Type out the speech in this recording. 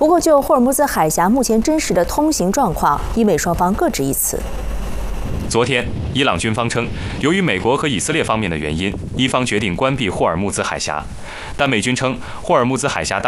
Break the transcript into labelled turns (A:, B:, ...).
A: 不过，就霍尔木兹海峡目前真实的通行状况，伊美双方各执一词。
B: 昨天，伊朗军方称，由于美国和以色列方面的原因，伊方决定关闭霍尔木兹海峡。但美军称，霍尔木兹海峡